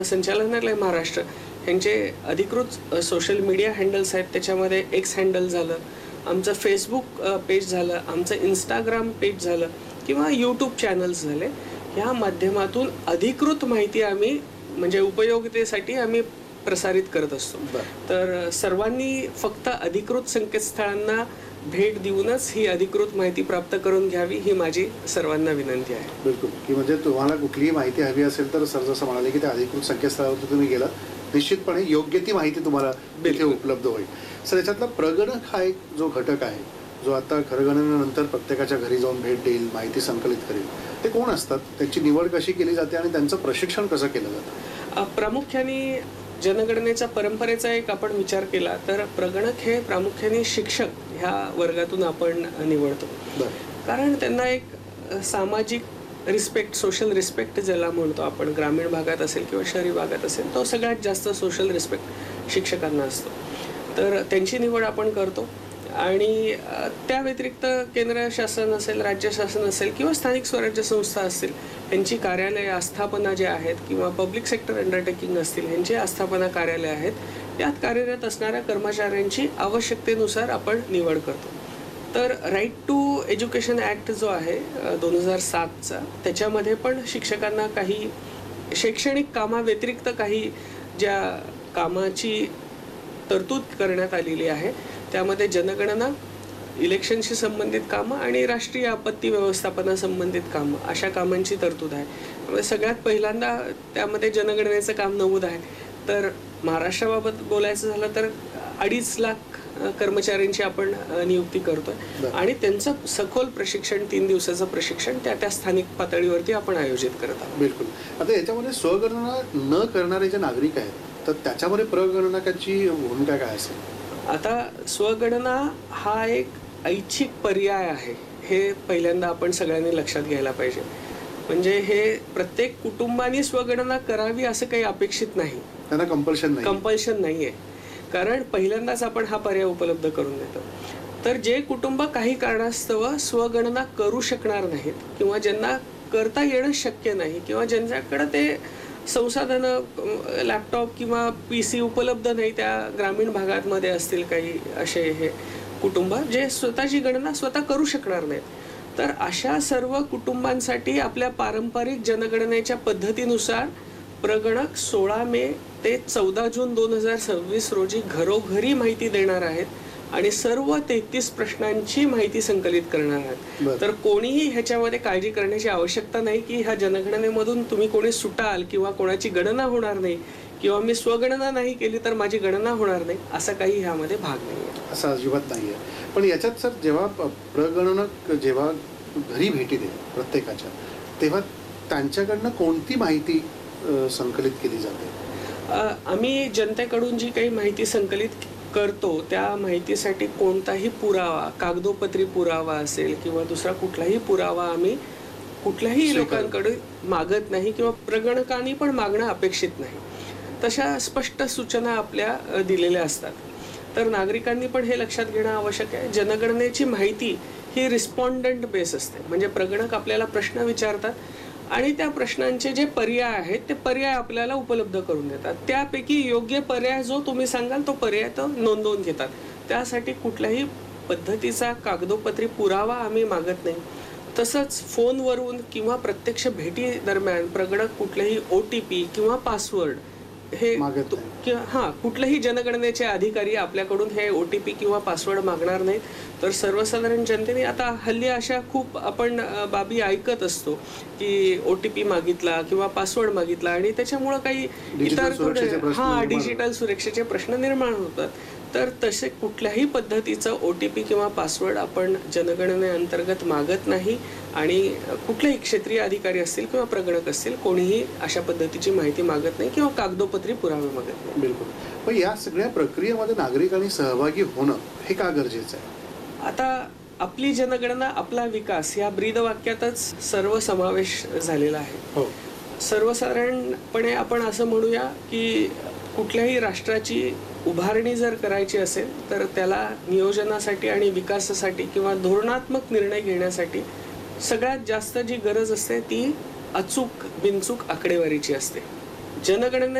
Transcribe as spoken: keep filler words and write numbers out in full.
संचालनालय महाराष्ट्र यांचे अधिकृत सोशल मीडिया हँडल्स आहेत. त्याच्यामध्ये एक्स हँडल झालं, आमचं फेसबुक पेज झालं, आमचं इंस्टाग्राम पेज झालं किंवा यूट्यूब चॅनल्स झाले. ह्या माध्यमातून अधिकृत माहिती आम्ही म्हणजे उपयोगितेसाठी आम्ही प्रसारित करत असतो. तर सर्वांनी फक्त अधिकृत संकेतस्थळांना भेट देऊनच ही अधिकृत माहिती प्राप्त करून घ्यावी ही माझी सर्वांना विनंती आहे. बिलकुल, की म्हणजे तुम्हाला कुठलीही माहिती हवी असेल तर सर जसं म्हणाले की त्या अधिकृत संकेतस्थळावर तुम्ही गेला निश्चितपणे योग्य ती माहिती तुम्हाला तिथे उपलब्ध होईल. सर याच्यातला प्रगणक हा एक जो घटक आहे जो आता खरगणनेनंतर प्रत्येकाच्या घरी जाऊन भेट देईल, माहिती संकलित करेल, ते कोण असतात, त्यांची निवड कशी केली जाते आणि त्यांचं प्रशिक्षण कसं केलं जातं? प्रामुख्याने जनगणनेच्या परंपरेचा एक आपण विचार केला तर प्रगणक हे प्रामुख्याने शिक्षक ह्या वर्गातून आपण निवडतो. कारण त्यांना एक सामाजिक रिस्पेक्ट, सोशल रिस्पेक्ट ज्याला म्हणतो आपण, ग्रामीण भागात असेल किंवा शहरी भागात असेल, तो सगळ्यात जास्त सोशल रिस्पेक्ट शिक्षकांना असतो. तर त्यांची निवड आपण करतो आणि त्या व्यतिरिक्त केंद्र शासन असेल, राज्य शासन असेल किंवा स्थानिक स्वराज्य संस्था असतील यांची कार्यालय आस्थापना जे आहेत किंवा पब्लिक सेक्टर अंडरटेकिंग असतील यांची आस्थापना कार्यालय आहेत, त्यात कार्यरत असणाऱ्या कर्मचाऱ्यांची आवश्यकतेनुसार आपण निवड करतो. तर राईट टू एज्युकेशन ॲक्ट जो आहे दोन हजार सातचा, त्याच्यामध्ये पण शिक्षकांना काही शैक्षणिक कामाव्यतिरिक्त काही ज्या कामाची तरतूद करण्यात आलेली आहे त्यामध्ये जनगणना, इलेक्शनशी संबंधित कामं आणि राष्ट्रीय आपत्ती व्यवस्थापनासंबंधित कामं अशा कामांची तरतूद आहे. त्यामुळे सगळ्यात पहिल्यांदा त्यामध्ये जनगणनेचं काम नमूद आहे. तर महाराष्ट्राबाबत बोलायचं झालं तर अडीच लाख कर्मचाऱ्यांची आपण नियुक्ती करतोय आणि त्यांचं सखोल प्रशिक्षण, तीन दिवसाचं प्रशिक्षण त्या त्या स्थानिक पातळीवरती आपण आयोजित करत आहोत. बिलकुल. आता याच्यामध्ये स्वगणना न करणारे जे नागरिक आहेत तर त्याच्यामध्ये प्रगणकाची भूमिका काय असेल? आता स्वगणना हा एक ऐच्छिक पर्याय आहे, हे पहिल्यांदा आपण सगळ्यांनी लक्षात घ्यायला पाहिजे. म्हणजे हे प्रत्येक कुटुंबाने स्वगणना करावी असं काही अपेक्षित नाही, त्यांना कंपल्शन नाही कंपल्शन नाही आहे. कारण पहिल्यांदाच आपण हा पर्याय उपलब्ध करून देतो. तर जे कुटुंब काही कारणास्तव स्वगणना करू शकणार नाहीत किंवा ज्यांना करता येणं शक्य नाही किंवा ज्यांच्याकडं ते संसाधनं, लॅपटॉप किंवा पी सी उपलब्ध नाही, त्या ग्रामीण भागांमध्ये असतील काही असे हे कुटुंब जे स्वतःची गणना स्वतः करू शकणार नाहीत, तर अशा सर्व कुटुंबांसाठी आपल्या पारंपरिक जनगणनेच्या पद्धतीनुसार प्रगणक सोळा मे ते चौदा जून दोन हजार सव्वीस रोजी घरोघरी माहिती देणार आहेत आणि सर्व तेहतीस प्रश्नांची माहिती संकलित करणार आहेत. तर कोणीही ह्याच्यामध्ये काळजी करण्याची आवश्यकता नाही की ह्या जनगणनेमधून तुम्ही कोणी सुटाल किंवा कोणाची गणना होणार नाही किंवा मी स्वगणना नाही केली तर माझी गणना होणार नाही, असा काही ह्यामध्ये भाग नाही आहे. असं अजिबात नाही आहे. पण याच्यात सर जेव्हा प्रगणक जेव्हा घरी भेटी दे प्रत्येकाच्या, तेव्हा त्यांच्याकडनं कोणती माहिती संकलित केली जाते? आम्ही जनतेकडून जी काही माहिती संकलित करतो त्या माहितीसाठी कोणताही पुरावा, कागदोपत्री पुरावा असेल किंवा दुसरा कुठलाही पुरावा आम्ही कुठल्याही लोकांकडे मागत नाही किंवा प्रगणकांनी पण मागणं अपेक्षित नाही. तशा स्पष्ट सूचना आपल्या दिलेल्या असतात. तर नागरिकांनी पण हे लक्षात घेणं आवश्यक आहे. जनगणनेची माहिती ही रिस्पॉन्डंट बेस असते. म्हणजे प्रगणक आपल्याला प्रश्न विचारतात आणि त्या प्रश्नांचे जे पर्याय आहेत ते पर्याय आपल्याला उपलब्ध करून देतात. त्यापैकी योग्य पर्याय जो तुम्ही सांगाल तो पर्याय तो नोंदवून घेतात. त्यासाठी कुठल्याही पद्धतीचा कागदोपत्री पुरावा आम्ही मागत नाही. तसंच फोनवरून किंवा प्रत्यक्ष भेटी दरम्यान प्रगणक कुठलेही ओ टी पी किंवा पासवर्ड हे हां कुठलेही जनगणनेचे अधिकारी आपल्याकडून हे ओ टी पी किंवा पासवर्ड मागणार नाहीत. तर सर्वसाधारण जनतेने आता हल्ली अशा खूप आपण बाबी ऐकत असतो की ओ टी पी मागितला किंवा पासवर्ड मागितला आणि त्याच्यामुळं काही इतर थोडे हां डिजिटल सुरक्षेचे प्रश्न निर्माण होतात. तर तसे कुठल्याही पद्धतीचं ओ टी पी किंवा पासवर्ड आपण जनगणनेअंतर्गत मागत नाही आणि कुठलेही क्षेत्रीय अधिकारी असतील किंवा प्रगणक असतील कोणीही अशा पद्धतीची माहिती मागत नाही किंवा कागदोपत्री पुरावे मागत नाही. बिलकुल. पण या सगळ्या प्रक्रियेमध्ये नागरिकांनी सहभागी होणं हे का गरजेचं आहे? आता आपली जनगणना आपला विकास या ब्रीदवाक्यातच सर्व समावेश झालेला आहे. हो. सर्वसाधारणपणे आपण असं म्हणूया की कुठल्याही राष्ट्राची उभारणी जर करायची असेल तर त्याला नियोजनासाठी आणि विकासासाठी किंवा धोरणात्मक निर्णय घेण्यासाठी सगळ्यात जास्त जी गरज असते ती अचूक बिनचूक आकडेवारीची असते. जनगणना